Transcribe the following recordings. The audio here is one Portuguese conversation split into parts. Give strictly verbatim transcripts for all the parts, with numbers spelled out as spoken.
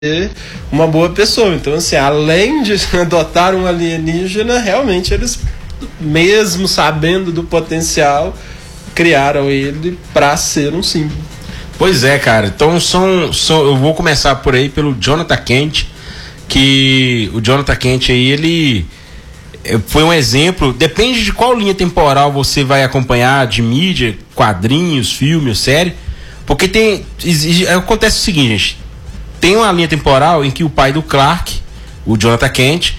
uma boa pessoa. Então, assim, além de adotar um alienígena, realmente eles, mesmo sabendo do potencial, criaram ele para ser um símbolo. Pois é, cara. Então, são, são, eu vou começar por aí pelo Jonathan Kent, que o Jonathan Kent aí, ele foi um exemplo, depende de qual linha temporal você vai acompanhar, de mídia, quadrinhos, filmes, série, porque tem, acontece o seguinte, gente, tem uma linha temporal em que o pai do Clark, o Jonathan Kent,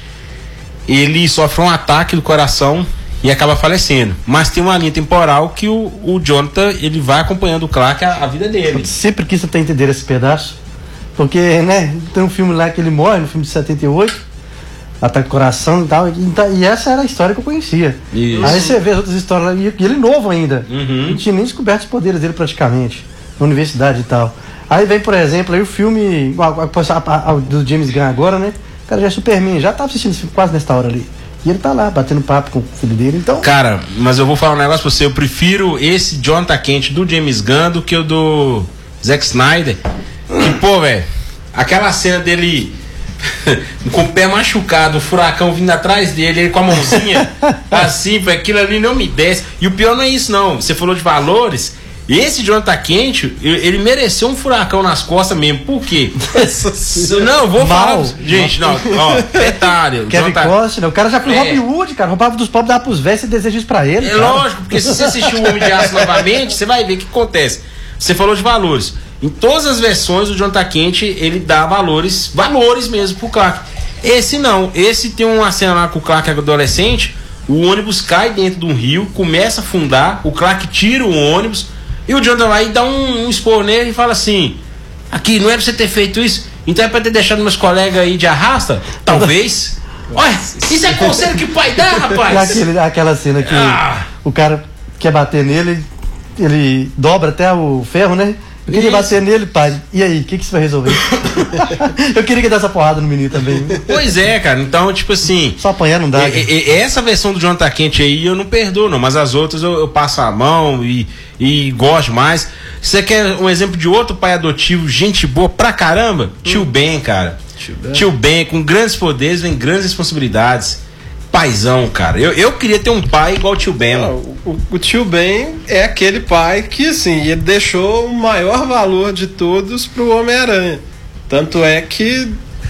ele sofre um ataque do coração e acaba falecendo. Mas tem uma linha temporal que o, o Jonathan, ele vai acompanhando o Clark a, a vida dele. Eu sempre quis até entender esse pedaço, porque, né, tem um filme lá que ele morre, no filme de setenta e oito, ataque do coração e tal, e, e essa era a história que eu conhecia. Isso. Aí você vê as outras histórias lá, e ele novo ainda, uhum. Não tinha nem descoberto os poderes dele praticamente, na universidade e tal. Aí vem, por exemplo, aí o filme a, a, a, do James Gunn agora, né? O cara já é Superman, já tava assistindo esse filme quase nessa hora ali. E ele tá lá, batendo papo com o filho dele, então... Cara, mas eu vou falar um negócio pra você, eu prefiro esse Jonathan Kent do James Gunn do que o do Zack Snyder. Que, pô, velho, aquela cena dele com o pé machucado, o furacão vindo atrás dele, ele com a mãozinha assim, velho, aquilo ali não me desce. E o pior não é isso, não. Você falou de valores... Esse Jonathan Kent, ele mereceu um furacão nas costas mesmo. Por quê? Não, vou falar. Gente, não, ó, detalhe. Kevin Costner, o cara já foi é. Robin Hood, cara. Roubava dos pobres, dava pros velhos e deseja isso pra ele. É cara. Lógico, porque se você assistir o Homem de Aço novamente, você vai ver o que acontece. Você falou de valores. Em todas as versões, o Jonathan Kent, ele dá valores, valores mesmo pro Clark. Esse não. Esse tem uma cena lá com o Clark adolescente. O ônibus cai dentro de um rio, começa a afundar. O Clark tira o ônibus. E o Jonathan vai dar um, um expor nele e fala assim: aqui, não é pra você ter feito isso, então é pra ter deixado meus colegas aí de arrasta? Talvez. Olha, isso é conselho que o pai dá, rapaz. Aquele, aquela cena que ah. o, o cara quer bater nele, ele dobra até o ferro, né? Eu queria bater nele, pai. E aí, o que, que isso vai resolver? Eu queria que desse essa porrada no menino também. Pois é, cara. Então, tipo assim... Só apanhar não dá. E, e, essa versão do Jonathan Kent aí eu não perdoo, não. Mas as outras eu, eu passo a mão e, e gosto mais. Você quer um exemplo de outro pai adotivo, gente boa pra caramba? Hum. Tio Ben, cara. Tio Ben. Tio Ben, com grandes poderes vem grandes responsabilidades. Paizão, cara. Eu, eu queria ter um pai igual o Tio Ben. Não, o, o Tio Ben é aquele pai que, assim, ele deixou o maior valor de todos pro Homem-Aranha. Tanto é que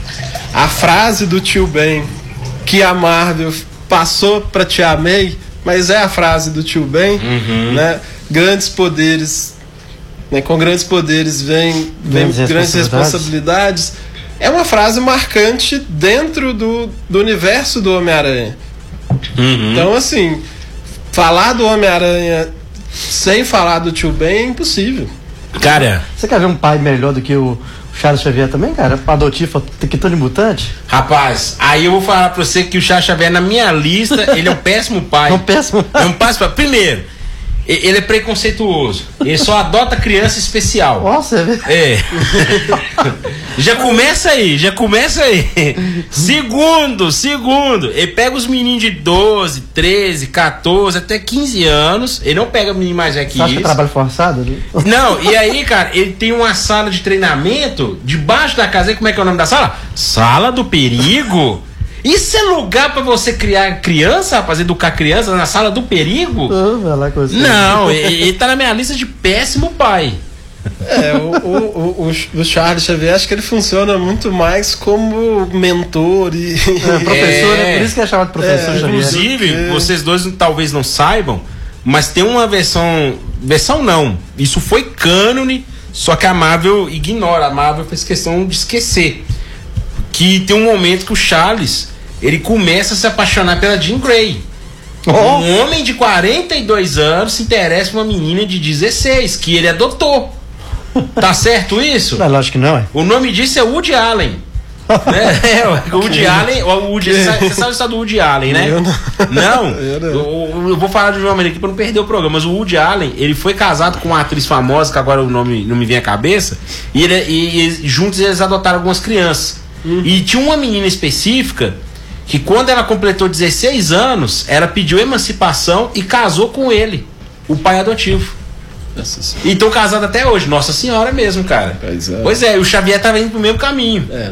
a frase do Tio Ben que a Marvel passou pra Tia May, mas é a frase do Tio Ben, uhum. né? Grandes poderes, né? Com grandes poderes vem, vem grandes, grandes responsabilidades. responsabilidades. É uma frase marcante dentro do, do universo do Homem-Aranha. Uhum. Então, assim, falar do Homem-Aranha sem falar do Tio Ben é impossível. Cara, você quer ver um pai melhor do que o Charles Xavier também, cara? Adotivo, que de mutante? Rapaz, aí eu vou falar pra você que o Charles Xavier, na minha lista, ele é um péssimo pai. É um péssimo pai. É um péssimo pai. Primeiro, ele é preconceituoso. Ele só adota criança especial. Nossa, é. Já começa aí, já começa aí. Segundo, segundo, ele pega os meninos de doze, treze, quatorze, até quinze anos. Ele não pega menino mais velho que isso. Você acha isso. que é trabalho forçado? Né? Não, e aí, cara, ele tem uma sala de treinamento debaixo da casa. Como é que é o nome da sala? Sala do Perigo. Isso é lugar pra você criar criança, rapaz, educar criança na sala do perigo? Oh, lá com não, ele, ele tá na minha lista de péssimo pai. É, o, o, o, o Charles Xavier, acho que ele funciona muito mais como mentor e... É, professor, é, é por isso que é chamado professor é, Xavier. Inclusive, é. vocês dois talvez não saibam, mas tem uma versão... Versão não, isso foi cânone, só que a Marvel ignora, a Marvel fez questão de esquecer. Que tem um momento que o Charles, ele começa a se apaixonar pela Jean Grey. Oh. Um homem de quarenta e dois anos se interessa por uma menina de dezesseis, que ele adotou. Tá certo isso? Não, lógico que não, é. O nome disso é Woody Allen. É, é, o Woody Allen, o Woody, você, sabe, você sabe o estado do Woody Allen, né? Eu não. Não? Eu, não. Eu, eu vou falar de uma maneira aqui pra não perder o programa, mas o Woody Allen, ele foi casado com uma atriz famosa, que agora o nome não me vem à cabeça, e, ele, e, e juntos eles adotaram algumas crianças. Hum. E tinha uma menina específica que, quando ela completou dezesseis anos, ela pediu emancipação e casou com ele, o pai adotivo. E estão casados até hoje. Nossa Senhora mesmo, cara. Pois é. Pois é, o Xavier tava indo pro mesmo caminho. É.